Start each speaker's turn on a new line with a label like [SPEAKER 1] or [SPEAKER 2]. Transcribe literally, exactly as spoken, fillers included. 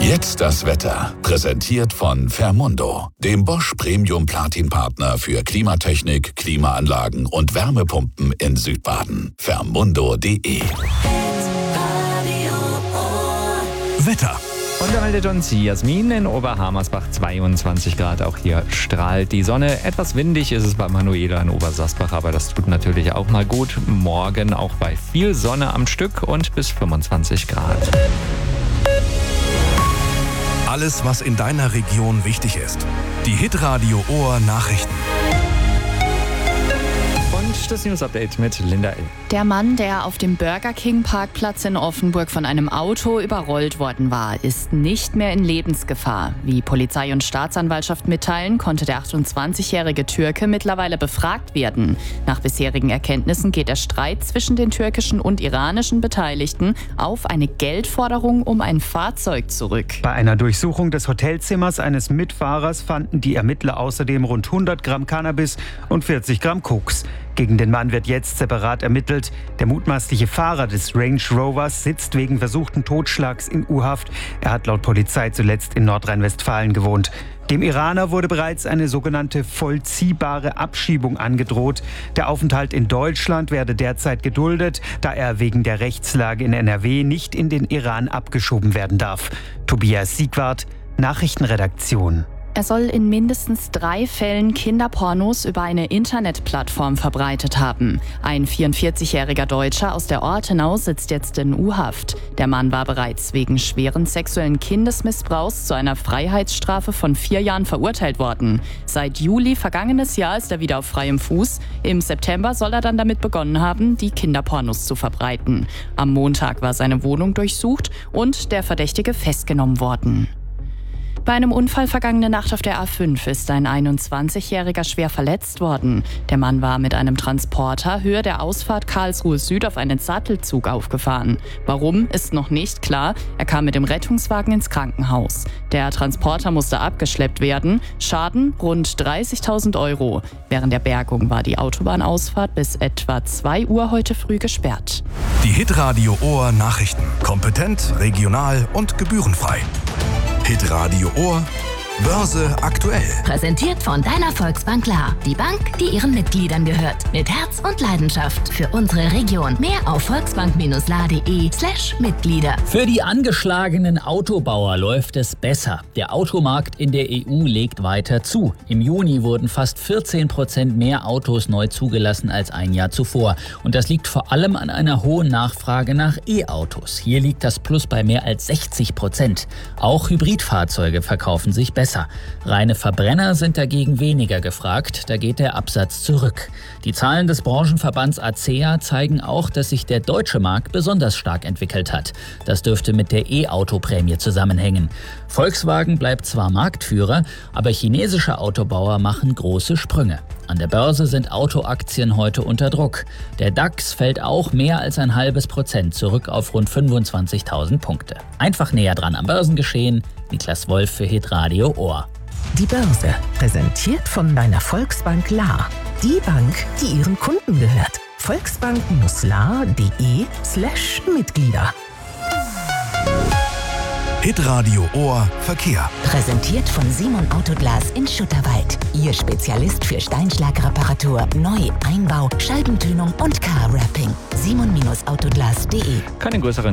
[SPEAKER 1] Jetzt das Wetter. Präsentiert von Fermundo, dem Bosch Premium Platin Partner für Klimatechnik, Klimaanlagen und Wärmepumpen in Südbaden. Fermundo punkt de.
[SPEAKER 2] Wetter.
[SPEAKER 3] Und da meldet uns Jasmin in Oberhammersbach, zweiundzwanzig Grad. Auch hier strahlt die Sonne. Etwas windig ist es bei Manuela in Obersasbach, aber das tut natürlich auch mal gut. Morgen auch bei viel Sonne am Stück und bis fünfundzwanzig Grad.
[SPEAKER 2] Alles, was in deiner Region wichtig ist. Die Hitradio Ohr Nachrichten.
[SPEAKER 3] Und das News-Update mit Linda L.
[SPEAKER 4] Der Mann, der auf dem Burger King-Parkplatz in Offenburg von einem Auto überrollt worden war, ist nicht mehr in Lebensgefahr. Wie Polizei und Staatsanwaltschaft mitteilen, konnte der achtundzwanzigjährige Türke mittlerweile befragt werden. Nach bisherigen Erkenntnissen geht der Streit zwischen den türkischen und iranischen Beteiligten auf eine Geldforderung um ein Fahrzeug zurück.
[SPEAKER 5] Bei einer Durchsuchung des Hotelzimmers eines Mitfahrers fanden die Ermittler außerdem rund hundert Gramm Cannabis und vierzig Gramm Koks. Gegen den Mann wird jetzt separat ermittelt. Der mutmaßliche Fahrer des Range Rovers sitzt wegen versuchten Totschlags in U-Haft. Er hat laut Polizei zuletzt in Nordrhein-Westfalen gewohnt. Dem Iraner wurde bereits eine sogenannte vollziehbare Abschiebung angedroht. Der Aufenthalt in Deutschland werde derzeit geduldet, da er wegen der Rechtslage in N R W nicht in den Iran abgeschoben werden darf. Tobias Siegwart, Nachrichtenredaktion.
[SPEAKER 4] Er soll in mindestens drei Fällen Kinderpornos über eine Internetplattform verbreitet haben. Ein vierundvierzigjähriger Deutscher aus der Ortenau sitzt jetzt in U-Haft. Der Mann war bereits wegen schweren sexuellen Kindesmissbrauchs zu einer Freiheitsstrafe von vier Jahren verurteilt worden. Seit Juli vergangenes Jahr ist er wieder auf freiem Fuß. Im September soll er dann damit begonnen haben, die Kinderpornos zu verbreiten. Am Montag war seine Wohnung durchsucht und der Verdächtige festgenommen worden. Bei einem Unfall vergangene Nacht auf der A fünf ist ein einundzwanzigjähriger schwer verletzt worden. Der Mann war mit einem Transporter Höhe der Ausfahrt Karlsruhe Süd auf einen Sattelzug aufgefahren. Warum, ist noch nicht klar. Er kam mit dem Rettungswagen ins Krankenhaus. Der Transporter musste abgeschleppt werden. Schaden rund dreißigtausend Euro. Während der Bergung war die Autobahnausfahrt bis etwa zwei Uhr heute früh gesperrt.
[SPEAKER 2] Die Hitradio Ohr Nachrichten. Kompetent, regional und gebührenfrei. Hitradio Ohr, Börse aktuell.
[SPEAKER 6] Präsentiert von deiner Volksbank Lahr. Die Bank, die ihren Mitgliedern gehört. Mit Herz und Leidenschaft für unsere Region. Mehr auf volksbank-lahr.de slash Mitglieder.
[SPEAKER 7] Für die angeschlagenen Autobauer läuft es besser. Der Automarkt in der E U legt weiter zu. Im Juni wurden fast vierzehn Prozent mehr Autos neu zugelassen als ein Jahr zuvor. Und das liegt vor allem an einer hohen Nachfrage nach E-Autos. Hier liegt das Plus bei mehr als sechzig Prozent. Auch Hybridfahrzeuge verkaufen sich besser. Reine Verbrenner sind dagegen weniger gefragt, da geht der Absatz zurück. Die Zahlen des Branchenverbands A C E A zeigen auch, dass sich der deutsche Markt besonders stark entwickelt hat. Das dürfte mit der E-Auto-Prämie zusammenhängen. Volkswagen bleibt zwar Marktführer, aber chinesische Autobauer machen große Sprünge. An der Börse sind Autoaktien heute unter Druck. Der DAX fällt auch mehr als ein halbes Prozent zurück auf rund fünfundzwanzigtausend Punkte. Einfach näher dran am Börsengeschehen. Niklas Wolf für Hitradio Ohr.
[SPEAKER 8] Die Börse, präsentiert von deiner Volksbank Lahr. Die Bank, die ihren Kunden gehört. volksbank-lahr.de slash Mitglieder.
[SPEAKER 2] Hitradio Ohr Verkehr.
[SPEAKER 6] Präsentiert von Simon Autoglas in Schutterwald. Ihr Spezialist für Steinschlagreparatur, Neu-, Einbau, Scheibentönung und Car-Wrapping. simon Autoglas punkt de.
[SPEAKER 3] Keine größeren